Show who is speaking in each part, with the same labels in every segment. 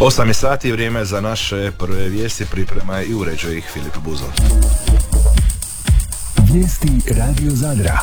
Speaker 1: 8 je sati, vrijeme za naše prve vijesti, priprema i uređuje ih Filip Buzon.
Speaker 2: Vijesti Radio Zadra.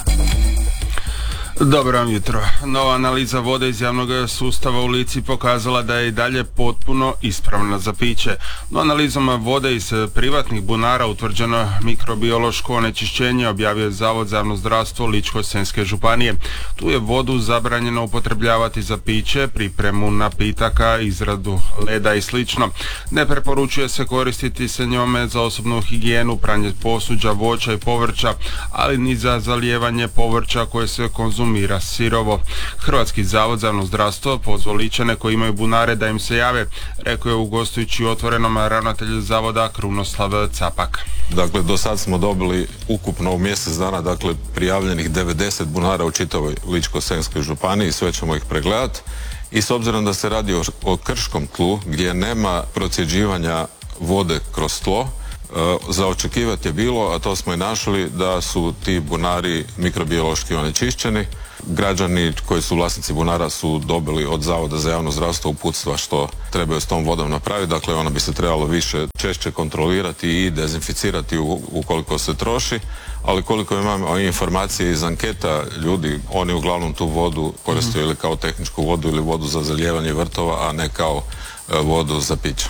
Speaker 3: Dobro vam jutro. Nova analiza vode iz javnog sustava u Lici pokazala da je i dalje potpuno ispravna za piće. No analizom vode iz privatnih bunara utvrđeno mikrobiološko onečišćenje, objavio je Zavod za javno zdravstvo Ličko-senjske županije. Tu je vodu zabranjeno upotrebljavati za piće, pripremu napitaka, izradu leda i slično. Ne preporučuje se koristiti se njome za osobnu higijenu, pranje posuđa, voća i povrća, ali ni za zalijevanje povrća koje se konzumira sirovo. Hrvatski zavod za javno zdravstvo pozvao Ličane koji imaju bunare da im se jave, rekao je ugostujući Otvorenom ravnatelj zavoda Krunoslav Capak.
Speaker 4: Dakle, do sad smo dobili ukupno u mjesec dana, dakle, prijavljenih 90 bunara u čitavoj Ličko-senjskoj županiji, sve ćemo ih pregledati. I s obzirom da se radi o krškom tlu gdje nema procjeđivanja vode kroz tlo, za očekivati je bilo, a to smo i našli, da su ti bunari mikrobiološki onečišćeni. Građani koji su vlasnici bunara su dobili od Zavoda za javno zdravstvo uputstva što trebaju s tom vodom napraviti. Dakle, ona bi se trebalo češće kontrolirati i dezinficirati ukoliko se troši. Ali koliko imamo informacije iz anketa ljudi, oni uglavnom tu vodu koriste ili kao tehničku vodu ili vodu za zalijevanje vrtova, a ne kao vodu za piće.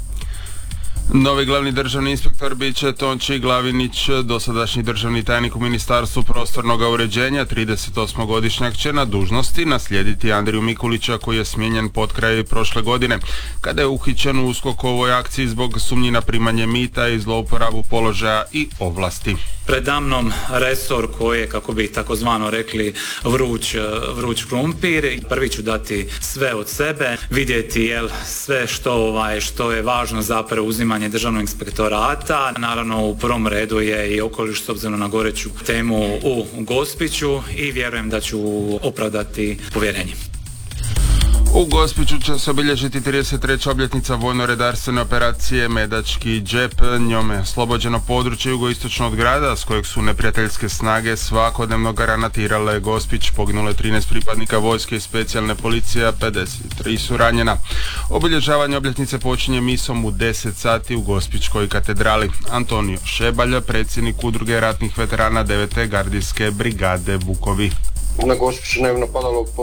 Speaker 3: Novi glavni državni inspektor bit će Tonči Glavinić, dosadašnji državni tajnik u Ministarstvu prostornog uređenja, 38-godišnjak će na dužnosti naslijediti Andriju Mikulića koji je smijenjen potkraj prošle godine, kada je uhićen u USKOK-ovoj akciji zbog sumnji na primanje mita i zlouporabu položaja i ovlasti.
Speaker 5: Predamnom resor koji je, kako bi takozvano rekli, vruć krumpir. Prvi ću dati sve od sebe, vidjeti sve što je važno za preuzimanje državnog inspektorata. Naravno, u prvom redu je i okoliš s obzirom na goreću temu u Gospiću i vjerujem da ću opravdati povjerenje.
Speaker 3: U Gospiću će se obilježiti 33. obljetnica vojno-redarstvene operacije Medački džep. Njome je oslobođeno područje jugoistočno od grada s kojeg su neprijateljske snage svakodnevno granatirale Gospić. Poginulo je 13 pripadnika vojske i specijalne policije, a 53 su ranjena. Obilježavanje obljetnice počinje misom u 10 sati u Gospićkoj katedrali. Antonio Šebalj, predsjednik udruge ratnih veterana 9. gardijske brigade Vukovi.
Speaker 6: Na Gospiću dnevno padalo po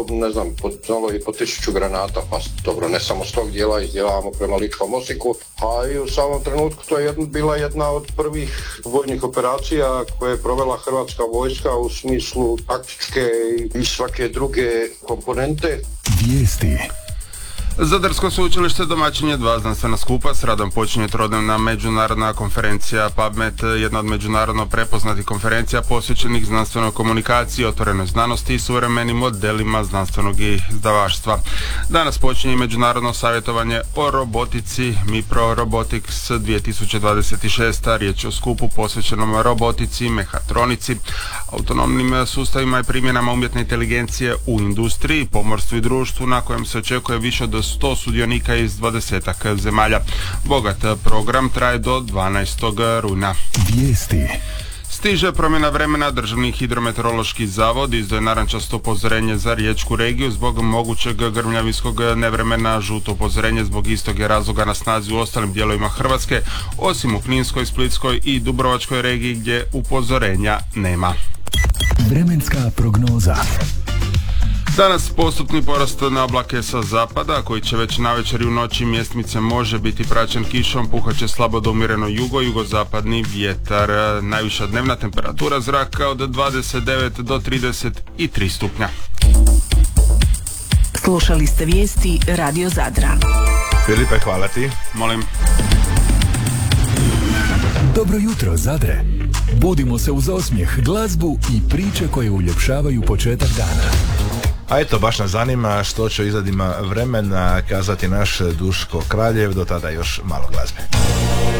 Speaker 6: 1000 granata, pa dobro, ne samo s tog dijela, izdjelavamo prema Ličkom Osijeku, a i u samom trenutku to je bila jedna od prvih vojnih operacija koje je provela Hrvatska vojska u smislu taktičke i svake druge komponente.
Speaker 2: Vijesti.
Speaker 3: Zadarsko sveučilište domaćin je 2 znanstvena skupa. S radom počinje trodnevna međunarodna konferencija PubMed, jedna od međunarodno prepoznatih konferencija posvećenih znanstvenoj komunikaciji, otvorenoj znanosti i suvremenim modelima znanstvenog izdavaštva. Danas počinje međunarodno savjetovanje o robotici MIPRO Robotics 2026. Riječ je o skupu posvećenom robotici, mehatronici, autonomnim sustavima i primjenama umjetne inteligencije u industriji, pomorstvu i društvu, na kojem se očekuje više od 100 sudionika iz 20 zemalja. Bogat program traje do 12. rujna.
Speaker 2: Vijesti.
Speaker 3: Stiže promjena vremena. Državni hidrometeorološki zavod izdao je narančasto upozorenje za riječku regiju zbog mogućeg grmljavinskog nevremena. Žuto upozorenje zbog istog je razloga na snazi u ostalim dijelovima Hrvatske, osim u Kninskoj, Splitskoj i Dubrovačkoj regiji gdje upozorenja nema.
Speaker 2: Vremenska prognoza.
Speaker 3: Danas postupni porast na oblake sa zapada, koji će već navečer i u noći mjestimice može biti praćen kišom, puhat će slabo do umjereno jugozapadni vjetar. Najviša dnevna temperatura zraka od 29 do 33 stupnja.
Speaker 7: Slušali ste vijesti Radio Zadra.
Speaker 1: Filipe, hvala ti.
Speaker 3: Molim.
Speaker 2: Dobro jutro, Zadre. Budimo se uz osmijeh, glazbu i priče koje uljepšavaju početak dana.
Speaker 1: A eto, baš nas zanima što će izadima vremena kazati naš Duško Kraljev, do tada još malo glazbe.